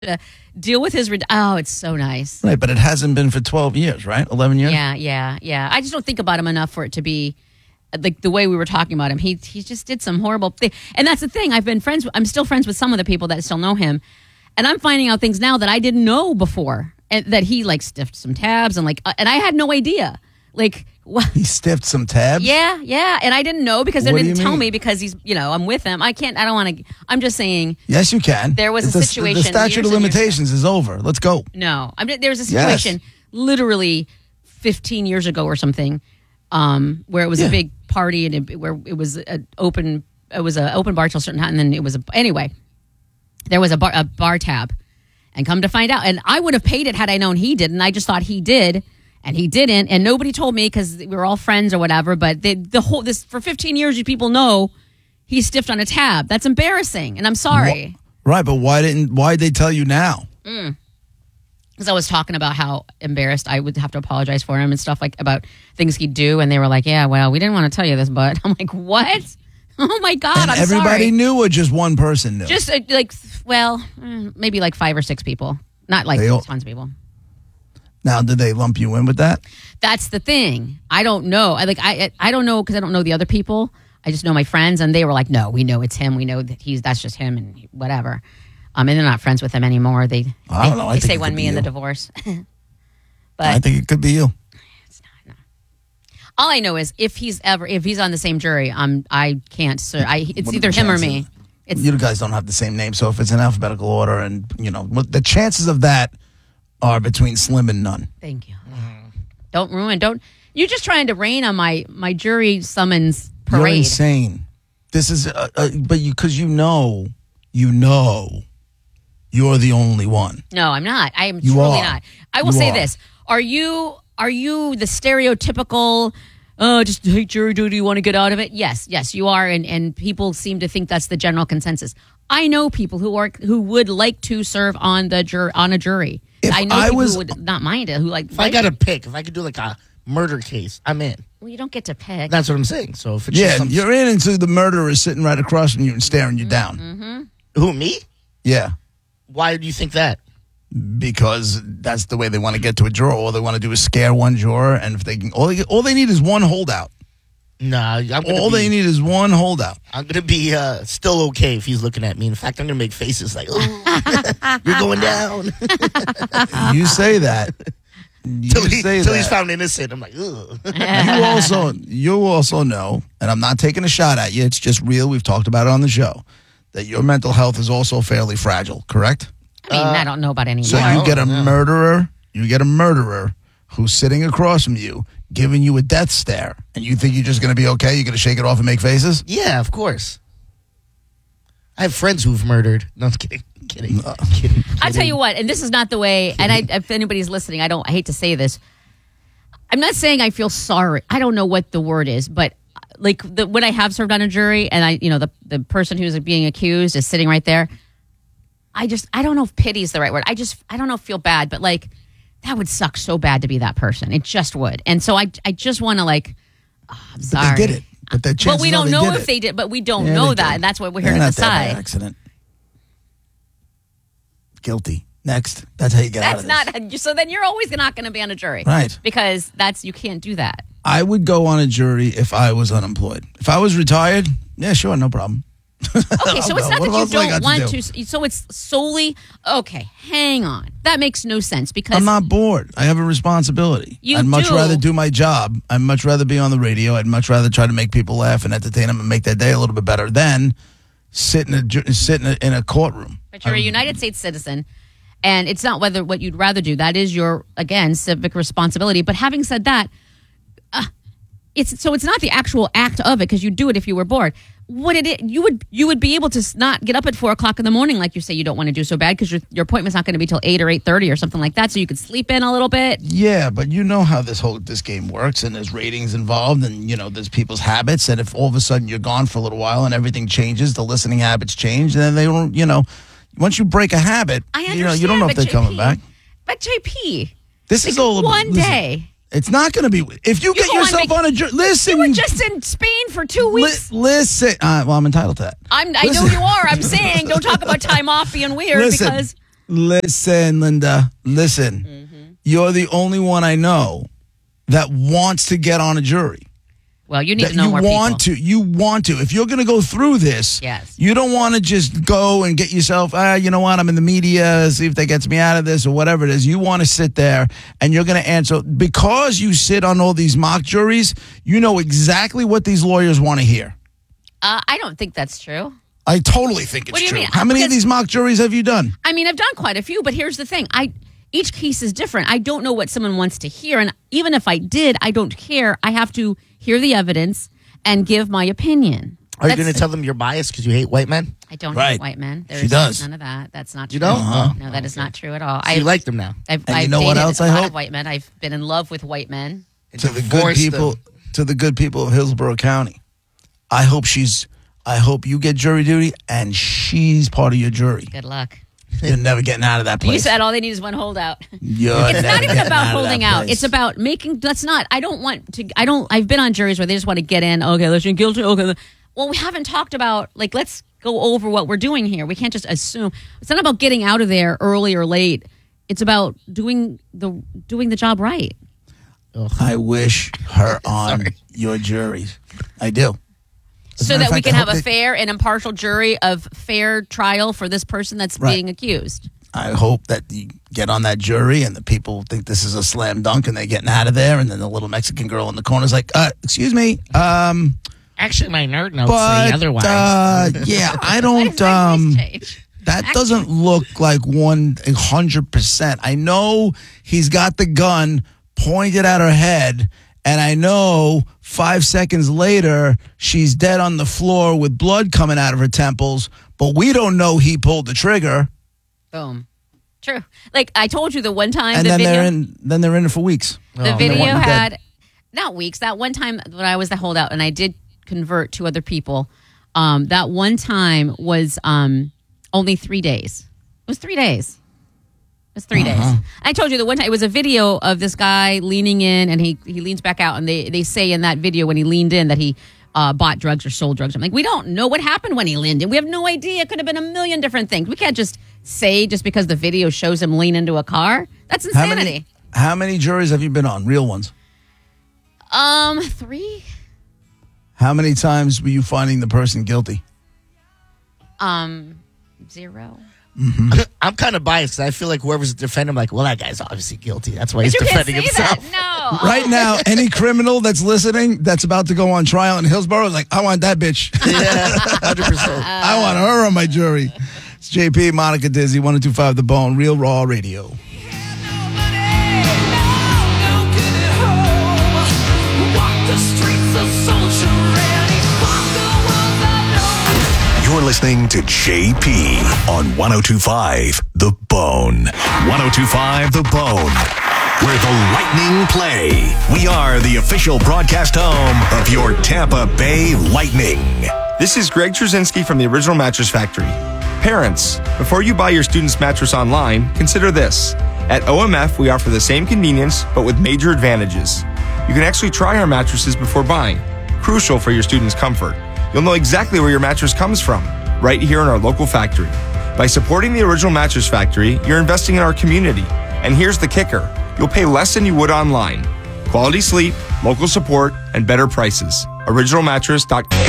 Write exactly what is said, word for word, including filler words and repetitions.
to deal with his. Red- oh, it's so nice. Right, but it hasn't been for twelve years, right? eleven years? Yeah, yeah, yeah. I just don't think about him enough for it to be like the way we were talking about him. He he just did some horrible thing. And that's the thing. I've been friends. I'm still friends with some of the people that still know him. And I'm finding out things now that I didn't know before. And that he like stiffed some tabs and like, uh, and I had no idea. Like, what? He stiffed some tabs? Yeah, yeah. And I didn't know because they What do didn't you tell mean? me because he's, you know, I'm with him. I can't, I don't want to, I'm just saying. Yes, you can. There was a The- situation The statute years of and years limitations is over. Let's go. No, I'm, there was a Yes. situation literally fifteen years ago or something, um, where it was Yeah. a big party and it, where it was an open, it was an open bar till a certain time, and then it was a anyway. There was a bar, a bar tab, and come to find out, and I would have paid it had I known he didn't. I just thought he did, and he didn't, and nobody told me because we were all friends or whatever. But they, the whole this for fifteen years, you people know he stiffed on a tab. That's embarrassing, and I'm sorry. Right, but why didn't? Why did they tell you now? Because I was talking about how embarrassed I would have to apologize for him and stuff like about things he'd do, and they were like, "Yeah, well, we didn't want to tell you this, but." I'm like, "What? Oh my god, And I'm everybody sorry." knew, or just one person knew? Just uh, like, well, mm, maybe like five or six people, not like They all- tons of people. Now, did they lump you in with that? That's the thing. I don't know. I like I I don't know because I don't know the other people. I just know my friends, and they were like, "No, we know it's him. We know that he's that's just him, and whatever." Um, and they're not friends with him anymore. They I don't they, know. I they think say it one could me be in the you. divorce. But I think it could be you. all I know is if he's ever if he's on the same jury, um, I can't. Sir, I it's What are either the him or chances? me. It's You guys don't have the same name, so if it's in alphabetical order, and you know, what- the chances of that are between slim and none. thank you. Don't ruin. Don't. You're just trying to rain on my my jury summons You're parade. insane. This is, uh, uh, but you because you know, you know, you're the only one. No, I'm not. I am You truly are. not. I will You say are. this: Are you are you the stereotypical? Oh, just hate jury duty. You want to get out of it? Yes, yes, you are, and and people seem to think that's the general consensus. I know people who are who would like to serve on the jur- on a jury. If I know I people was- who would not mind it. Who like? If I got to pick, if I could do like a murder case, I'm in. well, you don't get to pick. That's what I'm saying. So if it's Yeah, just some, you're in until the murderer is sitting right across from you and staring you down. who me? Yeah, Why do you think that? because that's the way they want to get to a juror. All they want to do is scare one juror, and if they can, all they all they need is one holdout. Nah, I'm gonna All be, they need is one holdout. I'm gonna be uh, still okay if he's looking at me. In fact, I'm gonna make faces like, "Oh, you're going down." You say that. You till he, say till that. he's found innocent. I'm like, ugh. you also you also know, and I'm not taking a shot at you. It's just real. We've talked about it on the show that your mental health is also fairly fragile. Correct? I mean, I don't know about any So more. you get a yeah. murderer. You get a murderer who's sitting across from you, giving you a death stare, and you think you're just going to be okay. You're going to shake it off and make faces. Yeah, of course. I have friends who've murdered. No, I'm kidding. Kidding. Uh, kidding. I tell you what, and this is not the way. And I, if anybody's listening, I don't. I hate to say this. I'm not saying I feel sorry. I don't know what the word is, but like the, when I have served on a jury, and I, you know, the the person who's being accused is sitting right there. I just, I don't know if pity is the right word. I just, I don't know if feel bad, but like that would suck so bad to be that person. It just would. And so I, I just want to like, oh, I'm But sorry. they did it. But the But chances we are don't they know did if it. they did. But we don't Yeah, know they that, did. and that's what we're They're here to not there by decide. accident. Guilty. Next. That's how you get out That's of this. not. So then you're always not going to be on a jury, Right. Because that's you can't do that. I would go on a jury if I was unemployed. If I was retired, yeah, sure, no problem. Okay, so I'll it's go. not What that you else do I don't got to want do? to, So it's solely okay. Hang on, that makes no sense because I'm not bored. I have a responsibility. You I'd much do. rather do my job. I'd much rather be on the radio. I'd much rather try to make people laugh and entertain them and make their day a little bit better than sit in a ju- sit in a, in a courtroom. But you're a United States citizen, and it's not whether what you'd rather do. That is your again civic responsibility. But having said that, uh, it's so it's not the actual act of it because you do it if you were bored. What it you would you would be able to s- not get up at four o'clock in the morning like you say you don't want to do so bad because your your appointment's not going to be till eight or eight thirty or something like that, so you could sleep in a little bit. Yeah, but you know how this whole this game works, and there's ratings involved, and you know there's people's habits. And if all of a sudden you're gone for a little while and everything changes, the listening habits change, then they don't. You know, once you break a habit, I understand. you know you don't know if but they're coming J P back. But J P, This is all about one listen, day. It's not going to be. If you, get go on yourself vac- on a jury, listen. You were just in Spain for two li- weeks. listen. Uh, well, I'm entitled to that. I'm, I Listen. know you are. I'm saying don't talk about time off being weird Listen, because Listen, Linda, listen. Mm-hmm. You're the only one I know that wants to get on a jury. Well, you need That to know you more want people. to. You want to. If you're going to go through this, Yes. you don't want to just go and get yourself, ah, you know what, I'm in the media, see if that gets me out of this or whatever it is. You want to sit there and you're going to answer. Because you sit on all these mock juries, you know exactly what these lawyers want to hear. Uh, I don't think that's true. I totally think it's What do you true. mean? How many of Because- these mock juries have you done? I mean, I've done quite a few, but here's the thing. I each case is different. I don't know what someone wants to hear. And even if I did, I don't care. I have to hear the evidence and give my opinion. Are you That's- going to tell them you're biased because you hate white men? I don't Right. hate white men. There's She does. none of that. That's not true. You don't? Uh-huh. No, that is not true at all. So you like them now? I've, And you I've know what dated else a I lot hope? of white men. I've been in love with white men. To the good Divorce people, them. to the good people of Hillsborough County. I hope she's. I hope you get jury duty and she's part of your jury. Good luck. You're never getting out of that place. You said all they need is one holdout. You're It's never not even getting about out of holding that out. place. It's about making. That's not. I don't want to. I don't. I've been on juries where they just want to get in. Okay, let's you're guilty. Okay. Well, we haven't talked about like let's go over what we're doing here. We can't just assume. It's not about getting out of there early or late. It's about doing the doing the job right. I wish her on your juries. I do. As a So matter of that we fact, can I have hope a they- fair and impartial jury of fair trial for this person that's Right. being accused. I hope that you get on that jury and the people think this is a slam dunk and they're getting out of there. And then the little Mexican girl in the corner is like, uh, excuse me. Um, Actually, my nerd notes but, say otherwise. uh, yeah, I Why don't, does my voice um, change? that doesn't look like one hundred percent. I know he's got the gun pointed at her head, and I know five seconds later she's dead on the floor with blood coming out of her temples, but we don't know he pulled the trigger. Boom. True. Like I told you the one time And the then video. they're in. Then they're in it for weeks. The Oh, video no. had not weeks. That one time when I was the holdout and I did convert to other people, um, that one time was um, only three days. It was three days. It was 3 Uh-huh. days. I told you the one time it was a video of this guy leaning in and he he leans back out and they they say in that video when he leaned in that he uh, bought drugs or sold drugs. I'm like, we don't know what happened when he leaned in. We have no idea. It could have been a million different things. We can't just say just because the video shows him lean into a car. That's How insanity. many? How many juries have you been on? Real ones. Um, three. How many times were you finding the person guilty? Um, zero. I'm kind of biased. 'Cause I feel like whoever's defending, I'm like, well, that guy's obviously guilty. That's why he's You can't defending say himself. that. No. Right now, any criminal that's listening that's about to go on trial in Hillsborough is like, I want that bitch. Yeah, one hundred percent. I want her on my jury. It's J P, Monica Dizzy, one oh two five The Bone, Real Raw Radio. You're listening to J P on one oh two five The Bone. one oh two five The Bone, where the Lightning play. We are the official broadcast home of your Tampa Bay Lightning. This is Greg Trzynski from the Original Mattress Factory. Parents, before you buy your student's mattress online, consider this. At O M F, we offer the same convenience, but with major advantages. You can actually try our mattresses before buying, crucial for your student's comfort. You'll know exactly where your mattress comes from, right here in our local factory. By supporting the Original Mattress Factory, you're investing in our community. And here's the kicker. You'll pay less than you would online. Quality sleep, local support, and better prices. original mattress dot com.